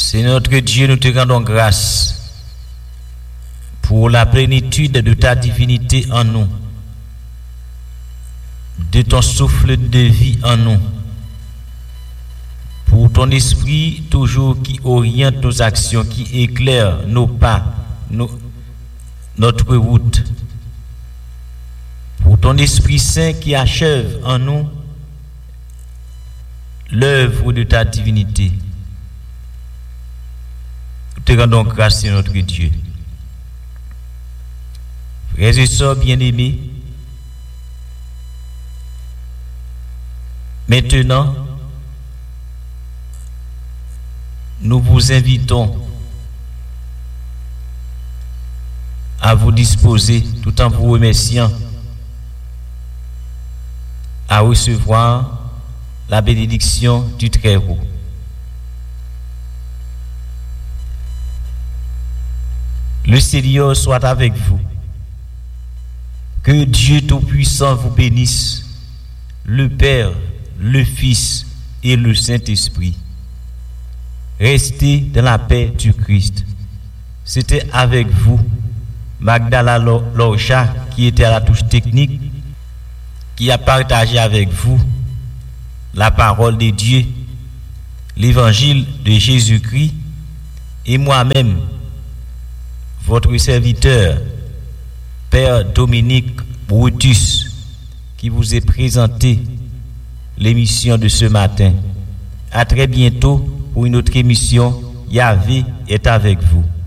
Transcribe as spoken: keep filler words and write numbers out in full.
C'est notre Dieu, nous te rendons grâce pour la plénitude de ta divinité en nous, de ton souffle de vie en nous, pour ton esprit toujours qui oriente nos actions, qui éclaire nos pas, nos, notre route, pour ton Esprit Saint qui achève en nous l'œuvre de ta divinité. Nous te rendons grâce, notre Dieu. Frères et sœurs bien-aimés, maintenant, nous vous invitons à vous disposer, tout en vous remerciant, à recevoir la bénédiction du Très-Haut. Le Seigneur soit avec vous. Que Dieu Tout-Puissant vous bénisse, le Père, le Fils et le Saint-Esprit. Restez dans la paix du Christ. C'était avec vous, Magdala Lorcha, qui était à la touche technique, qui a partagé avec vous la parole de Dieu, l'évangile de Jésus-Christ, et moi-même, votre serviteur, Père Dominique Brutus, qui vous ai présenté l'émission de ce matin. À très bientôt pour une autre émission. Yahvé est avec vous.